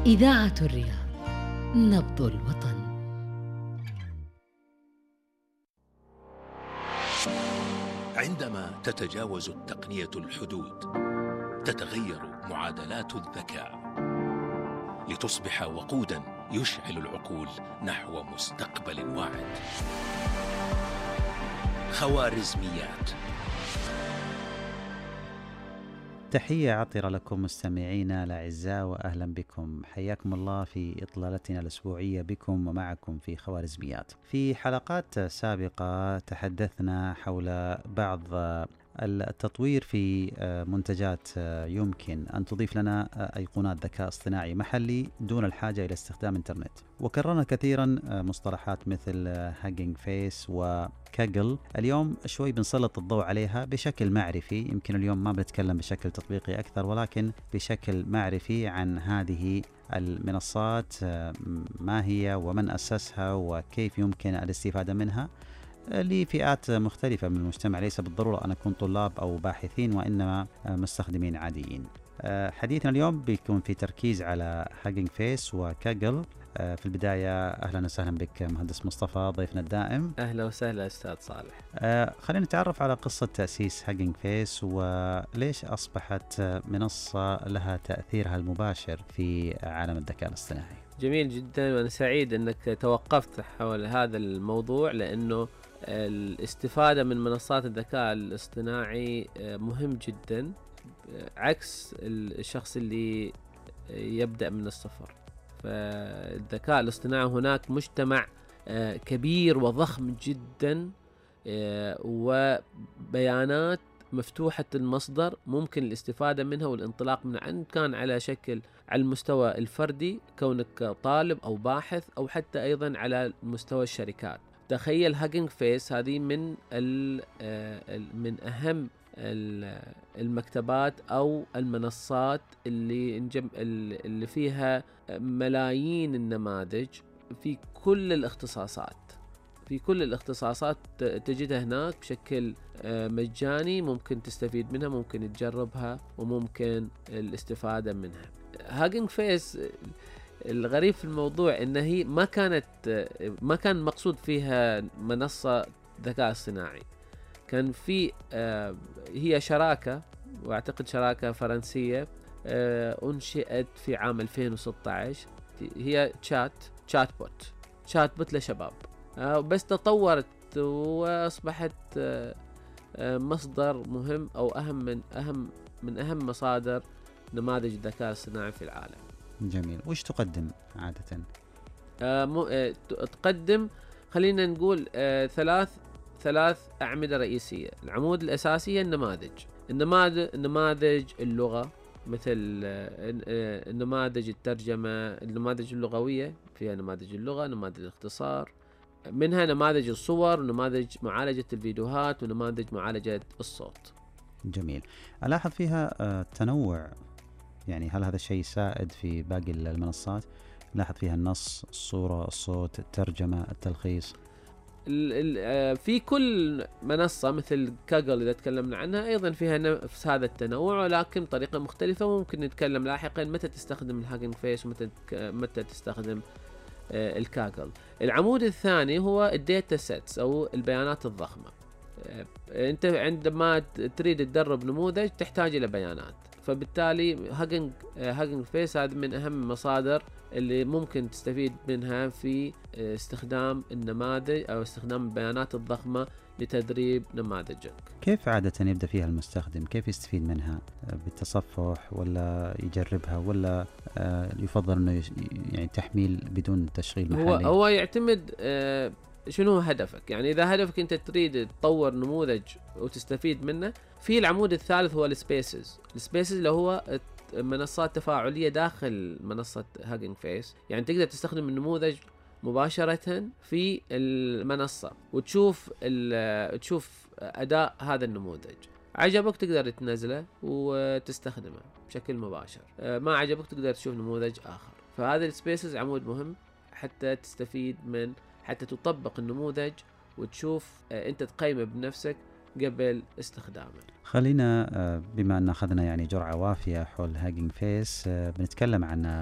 إذاعة الرياض، نبض الوطن. عندما تتجاوز التقنية الحدود، تتغير معادلات الذكاء لتصبح وقوداً يشعل العقول نحو مستقبل واعد. خوارزميات. تحية عطرة لكم مستمعينا الأعزاء، وأهلا بكم. حياكم الله في إطلالتنا الأسبوعية بكم ومعكم في خوارزميات. في حلقات سابقة تحدثنا حول بعض التطوير في منتجات يمكن أن تضيف لنا أيقونات ذكاء اصطناعي محلي دون الحاجة إلى استخدام إنترنت. وكررنا كثيرا مصطلحات مثل هاجينج فيس وكاجل. اليوم شوي بنسلط الضوء عليها بشكل معرفي. يمكن اليوم ما بنتكلم بشكل تطبيقي أكثر، ولكن بشكل معرفي عن هذه المنصات، ما هي ومن أسسها وكيف يمكن الاستفادة منها لفئات مختلفة من المجتمع. ليس بالضرورة أن نكون طلاب أو باحثين، وإنما مستخدمين عاديين. حديثنا اليوم بيكون في تركيز على هاجينج فيس وكاجل. في البداية أهلا وسهلا بك مهندس مصطفى ضيفنا الدائم. أهلا وسهلا أستاذ صالح. خلينا نتعرف على قصة تأسيس هاجينج فيس، وليش أصبحت منصة لها تأثيرها المباشر في عالم الذكاء الاصطناعي. جميل جدا، وأنا سعيد أنك توقفت حول هذا الموضوع، لأنه الاستفادة من منصات الذكاء الاصطناعي مهم جدا، عكس الشخص اللي يبدأ من الصفر. فالذكاء الاصطناعي هناك مجتمع كبير وضخم جدا، وبيانات مفتوحة المصدر ممكن الاستفادة منها والانطلاق منها، إن كان على شكل على المستوى الفردي كونك طالب أو باحث، أو حتى أيضا على مستوى الشركات. تخيل هاجينج فيس هذه من أهم المكتبات أو المنصات اللي فيها ملايين النماذج في كل الاختصاصات تجدها هناك بشكل مجاني، ممكن تستفيد منها، ممكن تجربها، وممكن الاستفادة منها. هاجينج فيس الغريب في الموضوع إن هي ما كان مقصود فيها منصة ذكاء اصطناعي. كان في هي شراكة، واعتقد شراكة فرنسية، انشئت في عام 2016. هي شات بوت لشباب، بس تطورت واصبحت مصدر مهم او من اهم مصادر نماذج الذكاء الاصطناعي في العالم. جميل. وش تقدم عادة؟ تقدم، خلينا نقول ثلاث أعمدة رئيسية. العمود الأساسي هي النماذج اللغة، مثل نماذج الترجمة، النماذج اللغوية، فيها نماذج اللغة، نماذج الاختصار، منها نماذج الصور، ونماذج معالجة الفيديوهات، ونماذج معالجة الصوت. جميل. ألاحظ فيها تنوع، يعني هل هذا الشيء سائد في باقي المنصات؟ لاحظ فيها النص، الصورة، الصوت، الترجمة، التلخيص. في كل منصة مثل كاجل إذا تكلمنا عنها أيضا فيها نفس هذا التنوع، ولكن بطريقة مختلفة. ممكن نتكلم لاحقا متى تستخدم الهاجينج فيس ومتى تستخدم الكاجل. العمود الثاني هو الداتا سيتس أو البيانات الضخمة. أنت عندما تريد تدرب نموذج تحتاج إلى بيانات، فبالتالي هاجينج فيس هذا من أهم المصادر اللي ممكن تستفيد منها في استخدام النماذج أو استخدام البيانات الضخمة لتدريب نماذجك. كيف عادة يبدأ فيها المستخدم؟ كيف يستفيد منها؟ بالتصفح ولا يجربها، ولا يفضل أنه يعني تحميل بدون تشغيل محلي؟ هو يعتمد شنو هدفك. يعني إذا هدفك أنت تريد تطور نموذج وتستفيد منه، في العمود الثالث هو السبيسز اللي هو منصات تفاعلية داخل منصة هاجينج فيس. يعني تقدر تستخدم النموذج مباشرة في المنصة وتشوف أداء هذا النموذج. عجبك تقدر تنزله وتستخدمه بشكل مباشر، ما عجبك تقدر تشوف نموذج آخر. فهذا السبيسز عمود مهم حتى تستفيد من، حتى تطبق النموذج وتشوف أنت تقيمه بنفسك قبل استخدامه. خلينا بما أن أخذنا يعني جرعة وافية حول هاجينج فيس، بنتكلم عن